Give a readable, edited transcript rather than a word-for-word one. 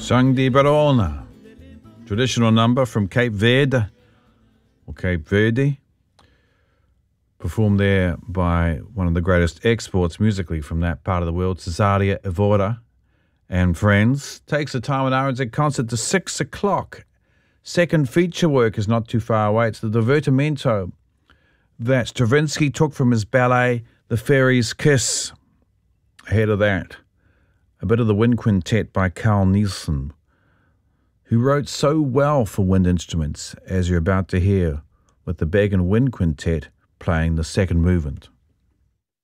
Sang di Barona, traditional number from Cape Verde, or Cape Verde, performed there by one of the greatest exports musically from that part of the world, Cesaria Evora and friends. Takes the time at RNZ concert to 6 o'clock. Second feature work is not too far away. It's the Divertimento that Stravinsky took from his ballet, The Fairy's Kiss. Ahead of that, a bit of the Wind Quintet by Carl Nielsen, who wrote so well for wind instruments, as you're about to hear, with the Bergen Wind Quintet playing the second movement.